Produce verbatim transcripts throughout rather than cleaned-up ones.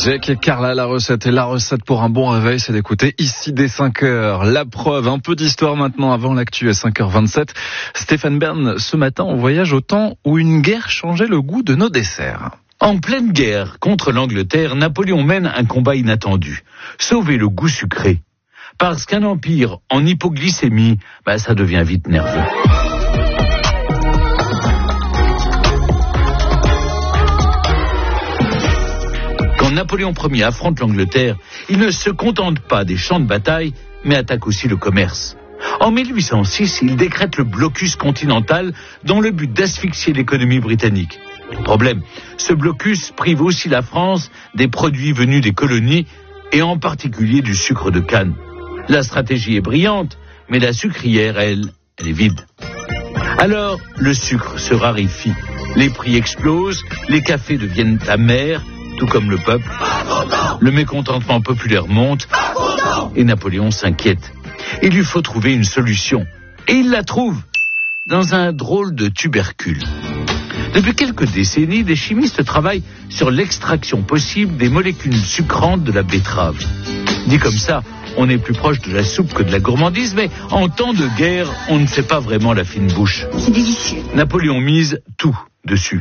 Jack et Carla, la recette. Et la recette pour un bon réveil, c'est d'écouter ici dès cinq heures. La preuve, un peu d'histoire maintenant avant l'actu à cinq heures vingt-sept. Stéphane Bern, ce matin, on voyage au temps où une guerre changeait le goût de nos desserts. En pleine guerre contre l'Angleterre, Napoléon mène un combat inattendu. Sauver le goût sucré. Parce qu'un empire en hypoglycémie, bah, ça devient vite nerveux. Quand Napoléon Ier affronte l'Angleterre, il ne se contente pas des champs de bataille, mais attaque aussi le commerce. En mille huit cent six, il décrète le blocus continental dans le but d'asphyxier l'économie britannique. Problème, ce blocus prive aussi la France des produits venus des colonies et en particulier du sucre de canne. La stratégie est brillante, mais la sucrière, elle, elle est vide. Alors, le sucre se raréfie, les prix explosent, les cafés deviennent amers, tout comme le peuple. Le mécontentement populaire monte et Napoléon s'inquiète. Il lui faut trouver une solution. Et il la trouve dans un drôle de tubercule. Depuis quelques décennies, des chimistes travaillent sur l'extraction possible des molécules sucrantes de la betterave. Dit comme ça, on est plus proche de la soupe que de la gourmandise, mais en temps de guerre, on ne fait pas vraiment la fine bouche. C'est délicieux. Napoléon mise tout dessus.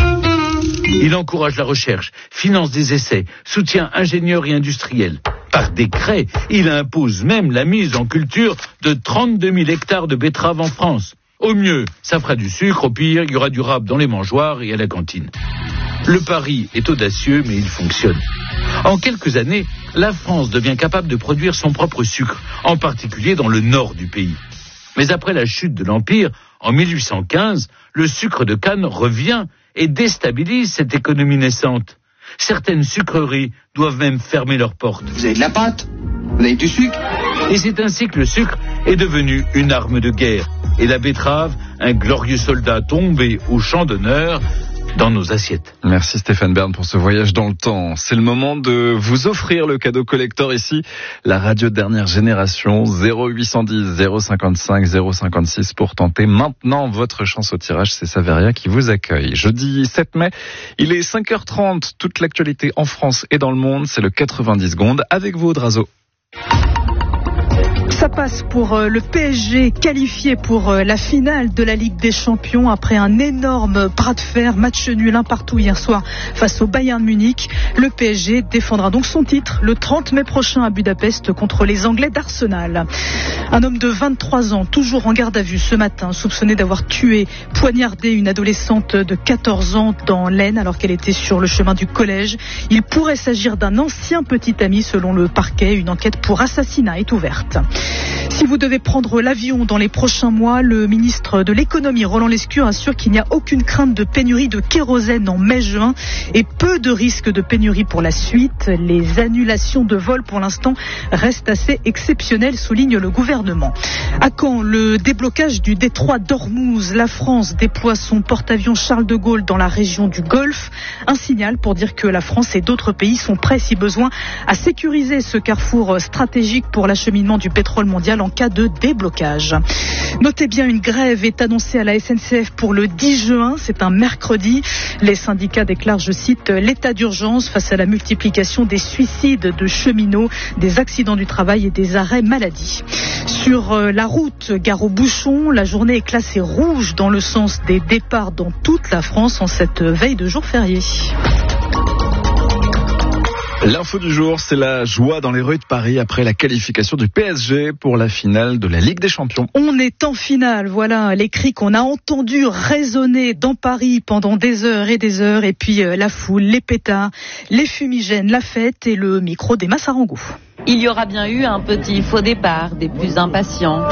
Il encourage la recherche, finance des essais, soutient ingénieurs et industriels. Par décret, il impose même la mise en culture de trente-deux mille hectares de betteraves en France. Au mieux, ça fera du sucre, au pire, il y aura du rap dans les mangeoires et à la cantine. Le pari est audacieux, mais il fonctionne. En quelques années, la France devient capable de produire son propre sucre, en particulier dans le nord du pays. Mais après la chute de l'Empire, en mille huit cent quinze, le sucre de canne revient et déstabilise cette économie naissante. Certaines sucreries doivent même fermer leurs portes. Vous avez de la pâte, vous avez du sucre. Et c'est ainsi que le sucre est devenu une arme de guerre. Et la betterave, un glorieux soldat tombé au champ d'honneur dans nos assiettes. Merci Stéphane Bern pour ce voyage dans le temps. C'est le moment de vous offrir le cadeau collector ici, la radio dernière génération, zéro huit cent dix, zéro cinquante-cinq, zéro cinquante-six pour tenter maintenant votre chance au tirage. C'est Saveria qui vous accueille. Jeudi sept mai, il est cinq heures trente. Toute l'actualité en France et dans le monde, c'est le quatre-vingt-dix secondes avec vous, Drazo. Ça passe pour le P S G qualifié pour la finale de la Ligue des Champions après un énorme bras de fer, match nul un partout hier soir face au Bayern Munich. Le P S G défendra donc son titre le trente mai prochain à Budapest contre les Anglais d'Arsenal. Un homme de vingt-trois ans, toujours en garde à vue ce matin, soupçonné d'avoir tué, poignardé une adolescente de quatorze ans dans l'Aisne alors qu'elle était sur le chemin du collège. Il pourrait s'agir d'un ancien petit ami selon le parquet. Une enquête pour assassinat est ouverte. Si vous devez prendre l'avion dans les prochains mois, le ministre de l'économie, Roland Lescure, assure qu'il n'y a aucune crainte de pénurie de kérosène en mai-juin et peu de risques de pénurie pour la suite. Les annulations de vols pour l'instant restent assez exceptionnelles, souligne le gouvernement. À quand le déblocage du détroit d'Ormuz? La France déploie son porte-avions Charles de Gaulle dans la région du Golfe. Un signal pour dire que la France et d'autres pays sont prêts, si besoin, à sécuriser ce carrefour stratégique pour l'acheminement du pétrole mondial en cas de déblocage. Notez bien, une grève est annoncée à la S N C F pour le dix juin, c'est un mercredi. Les syndicats déclarent, je cite, l'état d'urgence face à la multiplication des suicides de cheminots, des accidents du travail et des arrêts maladie. Sur la route, gare aux bouchons, la journée est classée rouge dans le sens des départs dans toute la France en cette veille de jour férié. L'info du jour, c'est la joie dans les rues de Paris après la qualification du P S G pour la finale de la Ligue des Champions. On est en finale, voilà les cris qu'on a entendus résonner dans Paris pendant des heures et des heures, et puis euh, la foule, les pétards, les fumigènes, la fête et le micro d'Emma Sarangou. Il y aura bien eu un petit faux départ des plus impatients.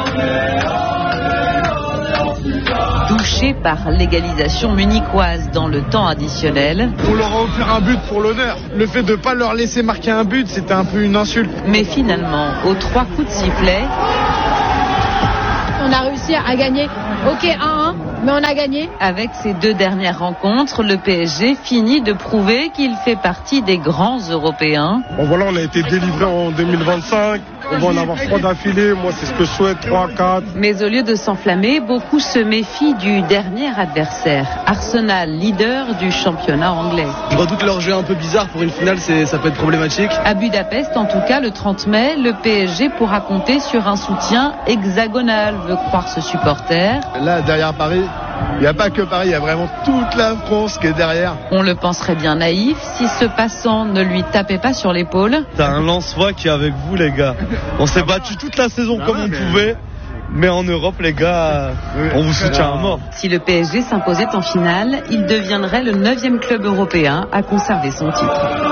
Touché par l'égalisation munichoise dans le temps additionnel. On leur a offert un but pour l'honneur. Le fait de ne pas leur laisser marquer un but, c'était un peu une insulte. Mais finalement, aux trois coups de sifflet, on a réussi à gagner, ok, un un, mais on a gagné. Avec ces deux dernières rencontres, le P S G finit de prouver qu'il fait partie des grands Européens. Bon voilà, on a été délivré en deux mille vingt-cinq. On va en avoir trois d'affilée. Moi, c'est ce que je souhaite, trois, quatre. Mais au lieu de s'enflammer, beaucoup se méfient du dernier adversaire, Arsenal, leader du championnat anglais. Je redoute leur jeu un peu bizarre pour une finale, c'est, ça peut être problématique. À Budapest, en tout cas, le trente mai, le P S G pourra compter sur un soutien hexagonal, veut croire ce supporter. Là, derrière Paris, il n'y a pas que Paris, il y a vraiment toute la France qui est derrière. On le penserait bien naïf si ce passant ne lui tapait pas sur l'épaule. T'as un Lensois qui est avec vous, les gars. On s'est battu toute la saison comme on pouvait. Mais en Europe, les gars, on vous soutient à mort. Si le P S G s'imposait en finale, il deviendrait le neuvième club européen à conserver son titre.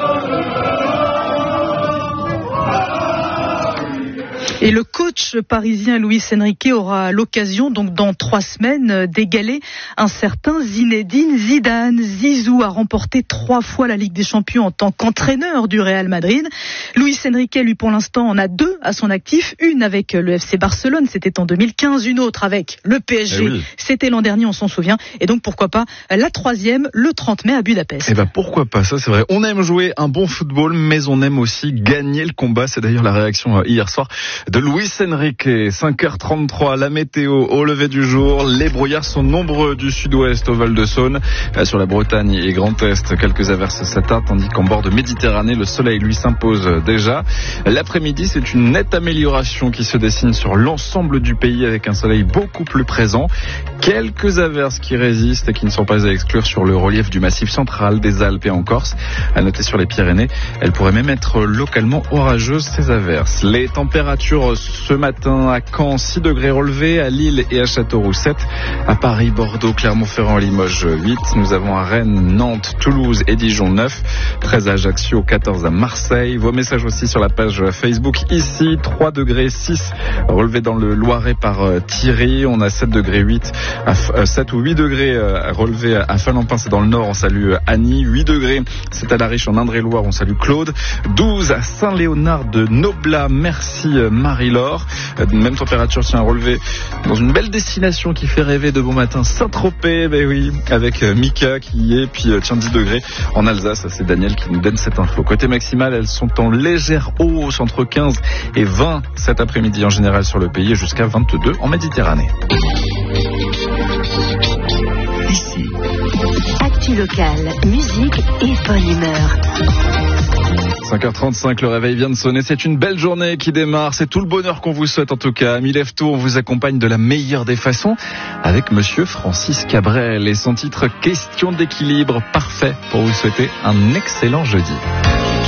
Et le coach parisien Luis Enrique aura l'occasion, donc dans trois semaines, d'égaler un certain Zinedine Zidane. Zizou a remporté trois fois la Ligue des Champions en tant qu'entraîneur du Real Madrid. Luis Enrique, lui, pour l'instant, en a deux à son actif. Une avec le F C Barcelone, c'était en deux mille quinze. Une autre avec le P S G, eh oui. C'était l'an dernier, on s'en souvient. Et donc, pourquoi pas la troisième, le trente mai à Budapest. Eh ben, pourquoi pas, ça c'est vrai. On aime jouer un bon football, mais on aime aussi gagner le combat. C'est d'ailleurs la réaction hier soir de Luis Enrique. Cinq heures trente-trois, la météo au lever du jour. Les brouillards sont nombreux du sud-ouest au Val-de-Saône. Sur la Bretagne et Grand Est, quelques averses s'attardent, tandis qu'en bord de Méditerranée, le soleil lui s'impose déjà. L'après-midi, c'est une nette amélioration qui se dessine sur l'ensemble du pays avec un soleil beaucoup plus présent. Quelques averses qui résistent et qui ne sont pas à exclure sur le relief du massif central des Alpes et en Corse. À noter sur les Pyrénées, elles pourraient même être localement orageuses, ces averses. Les températures ce matin à Caen, six degrés relevés, à Lille et à Châteauroux sept, à Paris, Bordeaux, Clermont-Ferrand, Limoges huit. Nous avons à Rennes, Nantes, Toulouse et Dijon neuf, treize à Ajaccio, quatorze à Marseille. Vos messages aussi sur la page Facebook. Ici, trois degrés six relevés dans le Loiret par Thierry. On a sept degrés huit, à, euh, sept ou huit degrés euh, relevés à Falampin, c'est dans le Nord. On salue Annie. huit degrés, c'est à La Riche en Indre-et-Loire. On salue Claude. douze à Saint-Léonard de Noblat. Merci Marie-Laure. Même température tient à relever dans une belle destination qui fait rêver de bon matin, Saint-Tropez, ben oui, avec Mika qui y est, puis tient dix degrés en Alsace. C'est Daniel qui nous donne cette info. Côté maximal, elles sont en légère hausse entre quinze et vingt cet après-midi en général sur le pays, jusqu'à vingt-deux en Méditerranée. Ici, actu locale, musique et bonne humeur. cinq heures trente-cinq, le réveil vient de sonner. C'est une belle journée qui démarre. C'est tout le bonheur qu'on vous souhaite en tout cas. Amis Lève-Tôt, on vous accompagne de la meilleure des façons avec monsieur Francis Cabrel et son titre Question d'équilibre, parfait pour vous souhaiter un excellent jeudi.